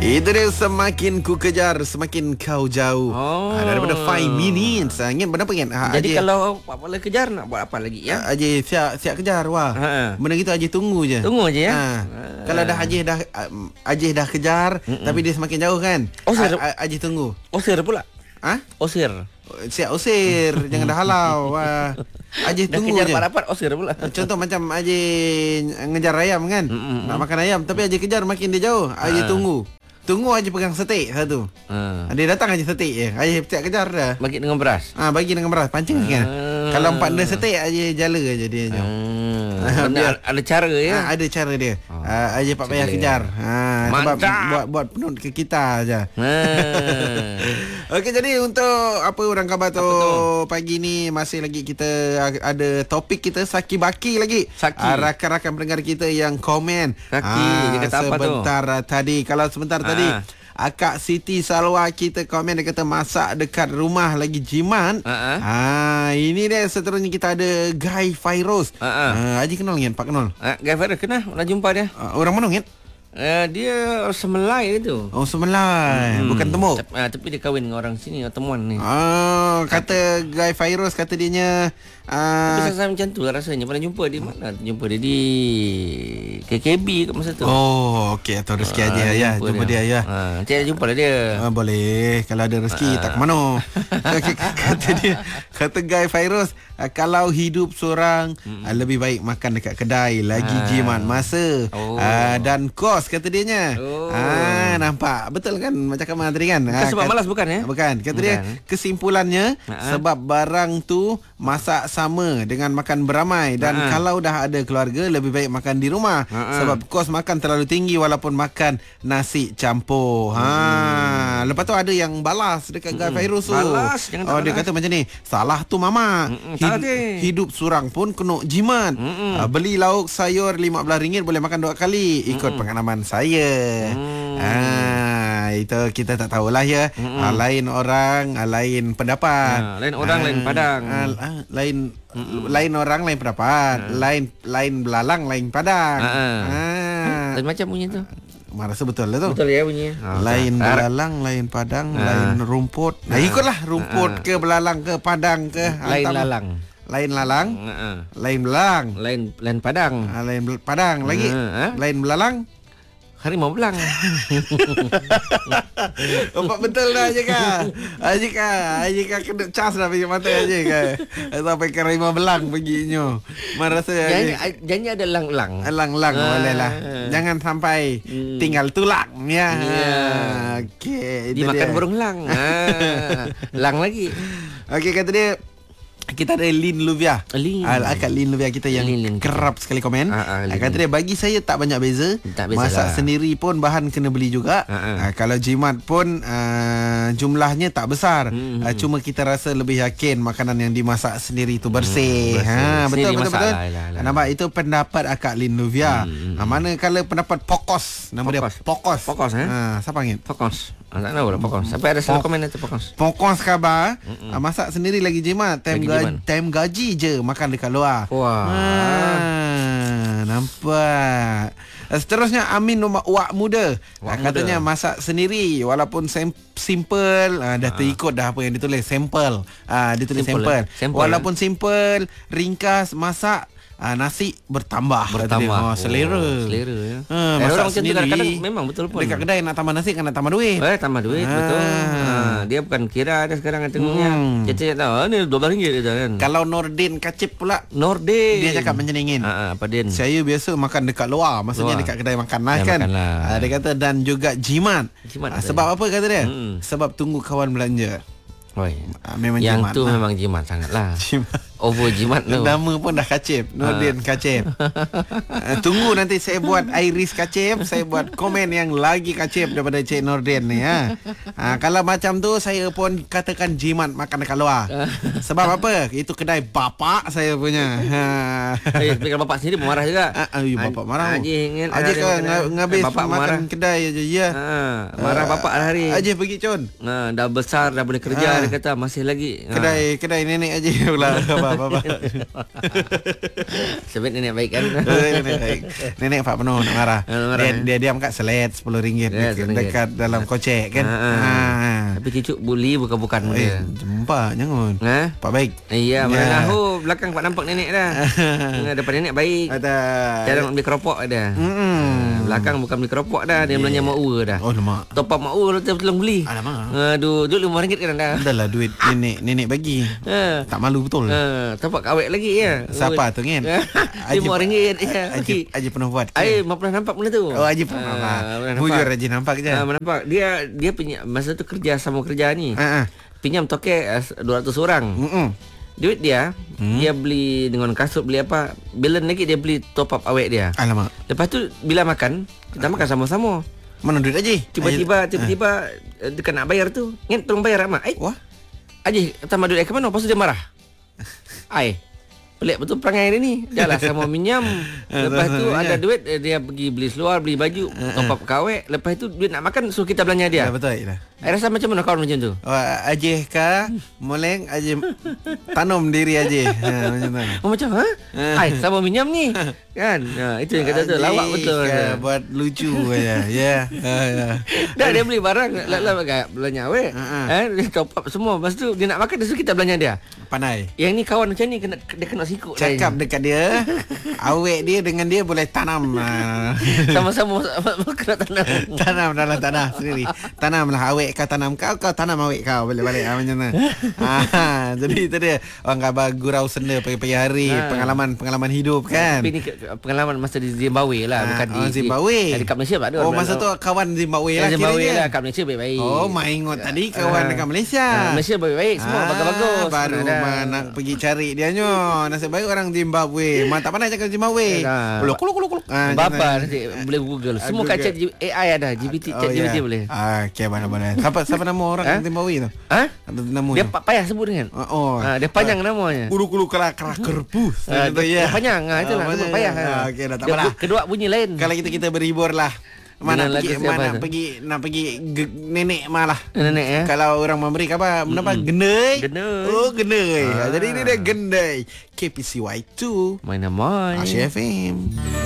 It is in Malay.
Itu dia, semakin ku kejar semakin kau jauh. Daripada 5 minutes. Ingat berapa ingat? Jadi kalau apa lagi kejar nak buat apa lagi ya? Haji siap kejar wah. Benda gitu Haji tunggu je. Tunggu je ya. Kalau dah Haji dah kejar tapi dia semakin jauh kan. Haji tunggu. Osir pula. Osir. Siap usir. Jangan dah halau. Haji tunggu kejar je. dapat osir pula. Contoh macam Haji ngejar ayam kan. Nak makan ayam tapi Haji kejar makin dia jauh. Haji tunggu. Tunggu Haji pegang setik satu. Dia datang Haji setik je. Haji siap kejar dah. Bagi dengan beras. Bagi dengan beras pancing kan. Kalau partner setik Haji jala je dia. Ada cara ya. Ada cara dia. Haji tak payah kejar. Sebab buat penut ke kita aja. Okey, jadi untuk apa orang khabar tu pagi ni masih lagi kita ada topik kita Saki Baki lagi. Rakan-rakan pendengar kita yang komen. Saki dia kata apa tu? Sebentar tadi. Kalau sebentar tadi Akak Siti Salwa kita komen, dia kata masak dekat rumah lagi jimat. Ini dia seterusnya kita ada Guy Fairoz. Haji kenal kan? Pak kenal? Guy Fairoz kenal, pernah jumpa dia. Orang mana kan? Dia Semelai tu. Oh, Semelai. Bukan Tembok. Tapi dia kahwin dengan orang sini, temuan ni. Kata Guy Fairoz, kata dianya tapi saya macam tu lah rasanya. Pernah jumpa di mana? Jumpa dia di KKB kat masa tu. Oh, okey, atau rezeki aja ya. Jumpa dia ya. Nanti ada jumpa lah dia. Boleh. Kalau ada rezeki tak ke mana. Kata dia, kata Guy Fairoz, kalau hidup seorang lebih baik makan dekat kedai lagi jimat masa dan kos, kata dianya. Nampak betul kan macam kamu tadi kan. Sebab malas bukan ya? Bukan. Kata dia kesimpulannya sebab barang tu masak sama dengan makan beramai dan kalau dah ada keluarga lebih baik makan di rumah sebab kos makan terlalu tinggi walaupun makan nasi campur. Lepas tu ada yang balas dekat Guy Fairoz tu. Dia kata macam ni, salah tu mama. Hidup surang pun kena jimat. Beli lauk sayur RM15 boleh makan 2 kali ikut pengalaman saya. Itu kita tak tahulah ya. Lain orang, lain pendapat. Lain orang, lain padang. Lain orang, lain pendapat. Lain belalang, lain padang. Lain macam bunyi tu. Rasa betul lah tu. Betul ya bunyinya. Lain belalang, lain padang, lain rumput. Ikutlah rumput ke belalang ke padang ke. Lain lalang. Lain lalang, lain belalang. Lain padang. Lain padang lagi. Lain belalang. Harimau belang. Nampak betul dah Haji Kak kena cas dah pergi mata Haji Kak. Sampai ke harimau belang perginya. Merasa janji ada lang-lang. Lang-lang boleh lah. Jangan sampai tinggal tulang ya. Okey, dimakan burung lang. Lang lagi. Okey, kata dia kita ada Lin Luvia. Akak Lin Luvia kita yang kerap sekali komen. Kata dia, bagi saya tak banyak beza. Masak sendiri pun bahan kena beli juga. Kalau jimat pun jumlahnya tak besar. Cuma kita rasa lebih yakin makanan yang dimasak sendiri itu bersih. Betul. Nampak, itu pendapat akak Lin Luvia. Manakala pendapat Pokos, nama dia Pokos. Siapa ingat? Pokos. Tak tahu lah Pokos. Sampai ada salah komen itu Pokos. Pokos khabar masak sendiri lagi jimat. Time gaji je makan dekat luar. Nampak. Seterusnya Amin Wak Muda. Katanya masak sendiri walaupun simple. Dah terikut dah apa yang ditulis. Simple. Dia tulis simple. Walaupun simple, ringkas, masak nasi bertambah. Selera ya. Masak orang sendiri kadang memang betul pun. dekat kedai nak tambah nasi kan nak tambah duit. Tambah duit betul. Dia bukan kira ada sekarang tengoknya. Kita tahu ni RM12 dia kan. Kalau Nordin Kacip pula, Nordin dia cakap macam ni. Apa Din? Saya biasa makan dekat luar, maksudnya dekat kedai makan lah kan. Dia kata dan juga jimat. Sebab apa kata dia? Sebab tunggu kawan belanja. Memang yang jimat tu lah. Memang jimat sangatlah. Over jimat tu. Nama pun dah Kacip, Nordin Kacip. Tunggu nanti saya buat Iris Kacip, saya buat komen yang lagi Kacip daripada Cik Nordin ni kalau macam tu saya pun katakan jimat makan dekat luar. Sebab apa? Itu kedai bapak saya punya. Kalau bapak sendiri marah juga. Bapak marah. Haji kan ngabis bapak makan marah. Kedai aja ya. Marah bapak hari. Haji pergi Cun. Dah besar, dah boleh kerja. Dia kata masih lagi kedai nenek aja pula. Bapa. Sebab nenek baik kan. Nenek baik. Nenek Pak penuh nak marah. Dia diam kat selet RM10 dekat dalam kocek kan. Tapi cucuk bully bukan dia. Jumpa jangan. Pak baik. Iya, mana tahu belakang Pak nampak nenek dah. Depan nenek baik. Jarang nak beli keropok dah. Belakang bukan beli keropok dah, dia belanja mak ua dah. Oh lemak. Top up mak ua tolong beli. Alamak. Aduh, duit RM5 kan dah. Dah lah duit nenek bagi. Tak malu betul. Top up kawet lagi ya. Siapa tu kan? RM5 ya. Haji pernah buat. Mak pernah nampak benda tu. Oh, Haji pernah nampak. Bujur Haji nampak je. Nampak. Dia punya masa tu kerja sama kerja ni. Pinjam toke 200 orang. Duit dia beli dengan kasut, beli apa, bilen lagi dia beli top up awet dia. Alamak. Lepas tu bila makan, kita makan sama-sama. Mana duit Haji? Tiba-tiba dekat nak bayar tu, ngin tolong bayar mak. Wah. Haji, tambah duit ke mana? Lepas tu dia marah. Pelik betul perangai dia ni. Jalan sama minjam. Lepas tu ada duit, dia pergi beli seluar, beli baju, top up kawet. Lepas tu duit nak makan, suruh kita belanja dia. Betul lah. Rasa macam mana kawan macam tu? Haji kah moleng Haji tanam diri Haji. Macam sama minjam ni. Kan? Itu yang kata tu lawak betul. Buat lucu aja. Ya. Dah dia beli barang belanja awet. Dia top up semua. Lepas tu dia nak makan, dia suruh kita belanja dia. Pandai. Yang ni kawan macam ni dia kena sikut. Cakap dekat dia, awet dia dengan dia boleh tanam. Sama-sama kena tanam. Tanam dalam tanah sendiri. Tanamlah awet kau tanam kau tanam awet kau balik-balik macam mana. Jadi itu dia orang khabar gurau senda pagi-pagi hari, pengalaman hidup kan. Tapi ni pengalaman masa di Zimbabwe lah, bukan di Zimbabwe. Dekat Malaysia tak ada. Masa tu kawan Zimbabwe lah. Zimbabwe lah, kat Malaysia baik-baik. Maingot tadi kawan dekat Malaysia. Malaysia baik-baik, semua bagus-bagus. Baru nak pergi cari dia nyo. Nasib baik orang Zimbabwe. Tak pandai cakap Zimbabwe. Kuluk. Bapa nanti boleh Google. Semua kat chat AI ada, GPT, chat GPT boleh. Okey, mana-mana. Siapa nama orang Zimbabwe tu? Ada nama dia payah sebut kan? Dia panjang namanya. Kulu kerak kerbus. Dia panjang. Itulah sebut payah. Okey, dah tak apalah. Kedua bunyi lain. Kalau kita berhibur lah. Nak pergi nenek malah. Nenek ya. Kalau orang memberi apa? Menapa? Gendai. Oh, gendai. Jadi ini dia gendai. KPCY2. Main. Asia FM.